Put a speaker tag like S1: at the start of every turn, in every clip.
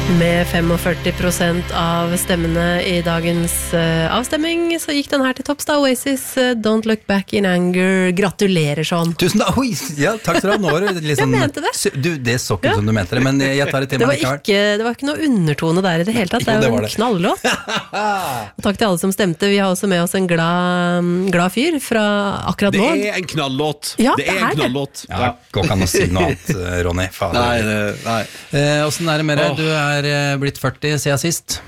S1: Med 45% av stemmene I dagens avstemming så gikk den her til topps da, Oasis, Don't Look Back in Anger. Gratulerer sånn.
S2: Tusen takk, ja, takk skal du ha. Nå var det liksom,
S1: jeg mente det.
S2: Det så ikke som du mente det, men jeg tar det til meg
S1: det var ikke noe undertone der I det hele tatt. Det jo en knalllåt. Og takk til alle som stemte. Vi har også med oss en glad fyr fra akkurat nå.
S3: Det en knalllåt.
S1: Ja,
S3: det en knalllåt.
S2: Ja, går ikke an å si noe annet, Ronny.
S3: Nei.
S2: Hvordan det med deg? Du blitt 40 siden sist.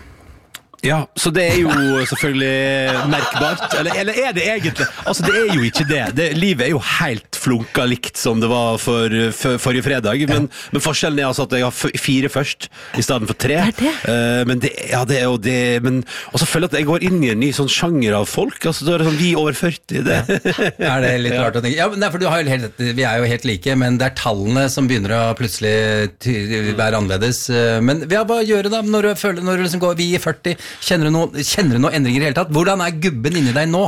S3: Ja, så det jo selvfølgelig merkbart. Eller det egentlig? Altså, det jo ikke det. Livet jo helt flunka likt som det var for forrige fredag. Men forskjellen altså at jeg har 4 først I stedet for 3. Men det jo det. Men også føler jeg at jeg går inn I en ny sånn sjanger av folk. Altså, da det sånn, vi over 40. Det.
S2: Det litt rart å tenke? Ja, men for du har jo helt, vi jo helt like, men det tallene som begynner å plutselig være annerledes. Men hva gjør du da når du liksom går, vi 40, kjenner du noen endringer I hele tatt? Hvordan gubben inni deg nå?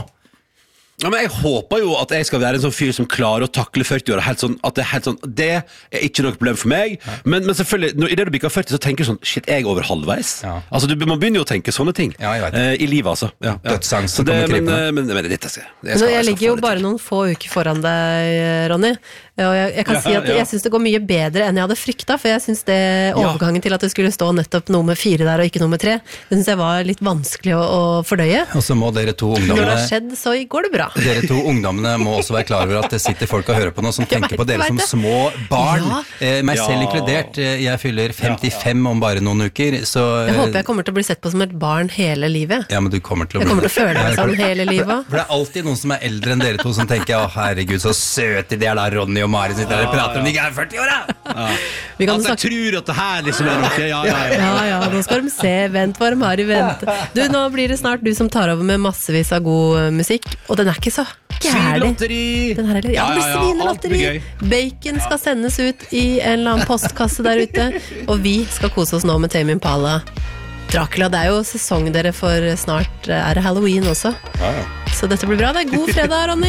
S3: Ja, men jeg håper jo at jeg skal være en sånn fyr som klarer å takle 40 år helt sånn, at det helt sånn, det ikke noe problem for meg, men selvfølgelig I det du bikker 40 så tenker du sånn, shit, jeg over halvveis altså man begynner jo å tenke sånne ting I livet altså
S2: dødsangst
S3: så det, men dette
S1: jeg ligger jo bare noen få uker foran deg, Ronny og jeg kan si at jeg synes det går mye bedre enn jeg hadde fryktet, for jeg synes det overgangen til at det skulle stå nettopp nummer 4 der og ikke nummer 3, det synes jeg var litt vanskelig å fordøye
S2: og så må dere to ungdommene
S1: når det har skjedd, så går det bra
S2: Dere to ungdommene må også være klar over at det sitter folk og hører på noe som tenker på dere som små barn. Meg selv inkludert. Jeg fyller 55 om bare noen uker. Så
S1: jeg håper jeg kommer til å bli sett på som et barn hele livet.
S2: Ja, men du kommer til å
S1: jeg kommer til å føle meg sånn hele livet.
S2: For det alltid noen som eldre enn dere to som tenker, å herregud, så søte de da Ronny og Mari sitter der og prater om de ikke 40 år, da!
S3: Altså, jeg tror at det her liksom noe.
S1: Ja, nå skal de se. Vent hva de har I vente. Du, nå blir det snart du som tar over med massevis av god musikk, og den ikke så gærlig. Den her det blir svinelotteri. Bacon skal sendes ut I en eller annen postkasse der ute, og vi skal kose oss nå med Tame Impala. Dracula, det jo sesong dere for snart det Halloween også. Så dette blir bra, det god fredag, Ronny.